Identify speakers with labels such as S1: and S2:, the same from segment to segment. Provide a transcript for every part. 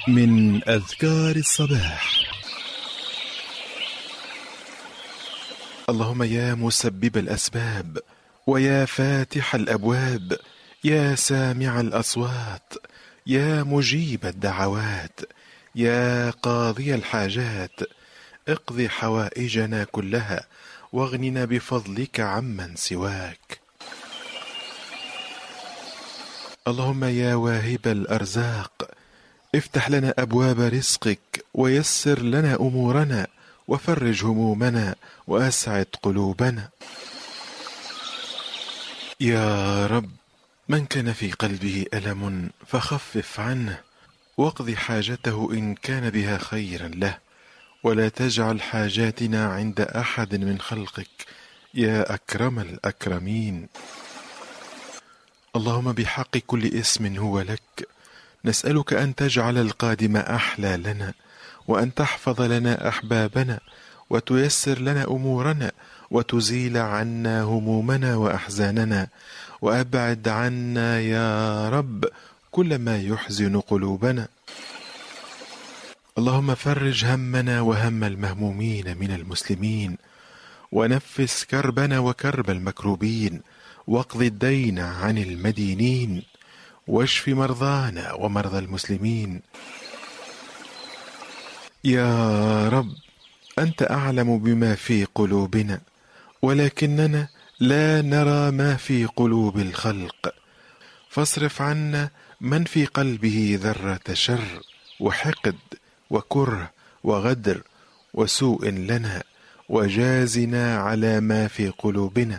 S1: من أذكار الصباح. اللهم يا مسبب الأسباب، ويا فاتح الأبواب، يا سامع الأصوات، يا مجيب الدعوات، يا قاضي الحاجات، اقض حوائجنا كلها واغننا بفضلك عمن سواك. اللهم يا واهب الأرزاق، افتح لنا أبواب رزقك ويسر لنا أمورنا وفرج همومنا وأسعد قلوبنا. يا رب، من كان في قلبه ألم فخفف عنه واقض حاجته إن كان بها خيرا له، ولا تجعل حاجاتنا عند أحد من خلقك يا أكرم الأكرمين. اللهم بحق كل اسم هو لك نسألك أن تجعل القادم أحلى لنا، وأن تحفظ لنا أحبابنا، وتيسر لنا أمورنا، وتزيل عنا همومنا وأحزاننا، وأبعد عنا يا رب كل ما يحزن قلوبنا. اللهم فرج همنا وهم المهمومين من المسلمين، ونفس كربنا وكرب المكروبين، واقض الدين عن المدينين، واشف مرضانا ومرضى المسلمين. يا رب، أنت أعلم بما في قلوبنا، ولكننا لا نرى ما في قلوب الخلق، فاصرف عنا من في قلبه ذرة شر وحقد وكره وغدر وسوء لنا، وجازنا على ما في قلوبنا.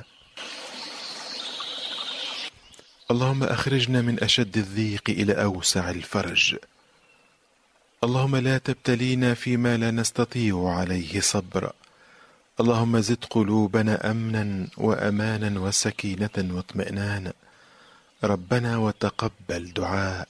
S1: اللهم أخرجنا من أشد الضيق إلى أوسع الفرج. اللهم لا تبتلينا فيما لا نستطيع عليه صبرا. اللهم زد قلوبنا أمنا وأمانا وسكينة واطمئنانا. ربنا وتقبل دعاء.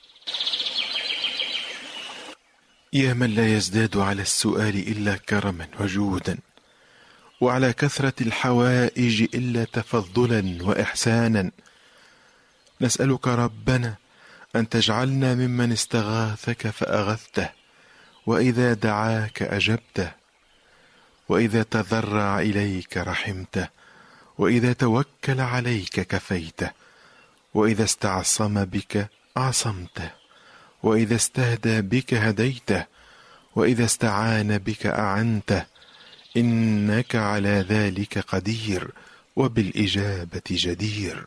S1: يا من لا يزداد على السؤال إلا كرما وجودا، وعلى كثرة الحوائج إلا تفضلا وإحسانا، نسألك ربنا أن تجعلنا ممن استغاثك فأغثته، وإذا دعاك أجبته، وإذا تضرع إليك رحمته، وإذا توكل عليك كفيته، وإذا استعصم بك عصمته، وإذا استهدى بك هديته، وإذا استعان بك أعنته، إنك على ذلك قدير وبالإجابة جدير.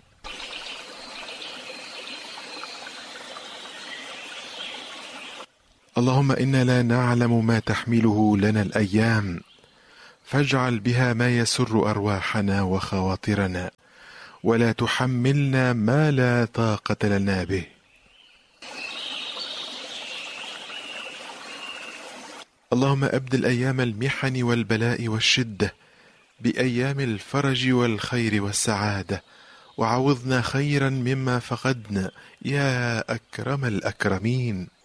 S1: اللهم إنا لا نعلم ما تحمله لنا الأيام، فاجعل بها ما يسر أرواحنا وخواطرنا، ولا تحملنا ما لا طاقة لنا به. اللهم أبدل أيام المحن والبلاء والشدة بأيام الفرج والخير والسعادة، وعوضنا خيرا مما فقدنا يا أكرم الأكرمين.